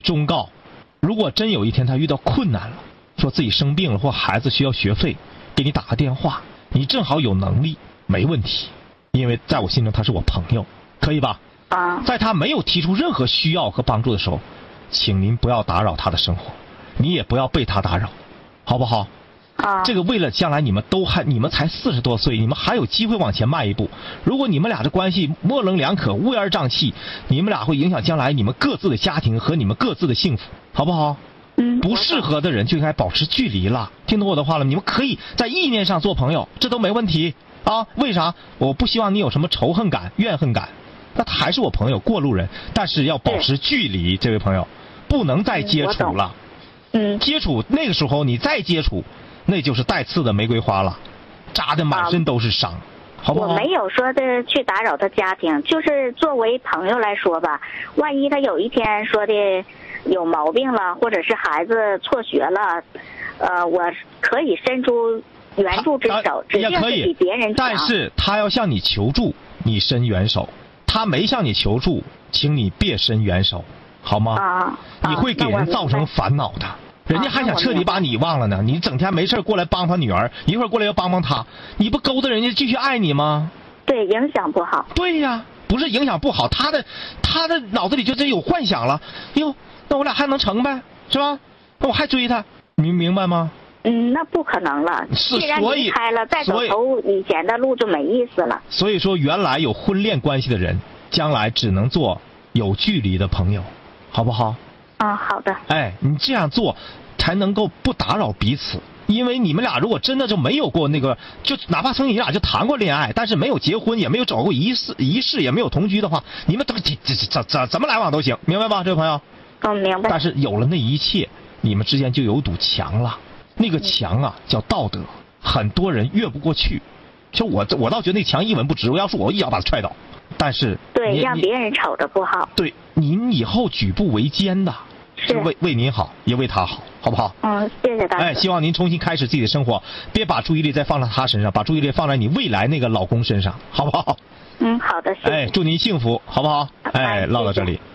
忠告，如果真有一天他遇到困难了，说自己生病了或孩子需要学费，给你打个电话，你正好有能力，没问题，因为在我心中他是我朋友，可以吧？在他没有提出任何需要和帮助的时候，请您不要打扰他的生活，你也不要被他打扰，好不好？这个为了将来你们才40多岁，你们还有机会往前迈一步。如果你们俩的关系模棱两可、乌烟瘴气，你们俩会影响将来你们各自的家庭和你们各自的幸福，好不好？不适合的人就应该保持距离了，听懂我的话了？你们可以在意念上做朋友，这都没问题啊。为啥？我不希望你有什么仇恨感、怨恨感。那他还是我朋友，过路人，但是要保持距离，这位朋友，不能再接触了。接触那个时候你再接触，那就是带刺的玫瑰花了，扎的满身都是伤，好不好？ 我没有说的去打扰他家庭，就是作为朋友来说吧，万一他有一天说的有毛病了，或者是孩子辍学了，我可以伸出援助之手，指定是比别人强。 但是他要向你求助，你伸援手；他没向你求助，请你别伸援手，好吗？你会给人造成烦恼的。人家还想彻底把你忘了呢，你整天没事过来帮他女儿，一会儿过来要帮他，你不勾搭人家继续爱你吗？ 对，影响不好。 对呀，不是影响不好，他的脑子里就真有幻想了。哟，那我俩还能成呗，是吧？那我还追他，你明白吗？ 那不可能了。既然离开了，再走以前的路就没意思了。 所以说，原来有婚恋关系的人，将来只能做有距离的朋友，好不好？ 好的。 你这样做才能够不打扰彼此，因为你们俩如果真的就没有过那个，就哪怕从你俩就谈过恋爱，但是没有结婚，也没有走过仪式，也没有同居的话，你们怎么来往都行，明白吧，这位朋友？ 明白。 但是有了那一切，你们之间就有堵墙了，那个墙啊叫道德，很多人越不过去。就我倒觉得那墙一文不值，我要是我一脚把他踹倒。但是对，让别人瞅着不好。 对，您以后举步维艰的。是为您好，也为他好，好不好？ 谢谢大家。 希望您重新开始自己的生活，别把注意力再放在他身上，把注意力放在你未来那个老公身上，好不好？ 好的，谢谢。 祝您幸福，好不好？唠到这里。